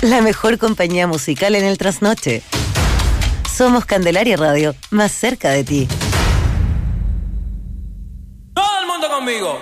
la mejor compañía musical en el trasnoche. Somos Candelaria Radio, más cerca de ti. Todo el mundo conmigo.